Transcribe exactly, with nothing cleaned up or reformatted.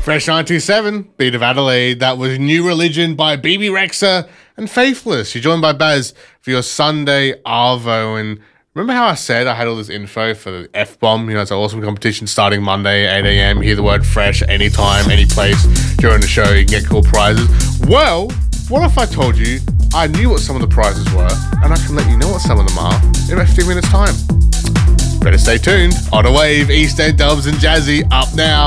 Fresh nine two seven, Beat of Adelaide. That was New Religion by B B Rexa and Faithless. You're joined by Baz for your Sunday Arvo. And remember how I said I had all this info for the F-Bomb? You know, it's an awesome competition starting Monday, eight a.m. Hear the word fresh anytime, any place during the show. You can get cool prizes. Well, what if I told you I knew what some of the prizes were and I can let you know what some of them are in about fifteen minutes' time? Better stay tuned. On a Wave, East End Dubs and Jazzy up now.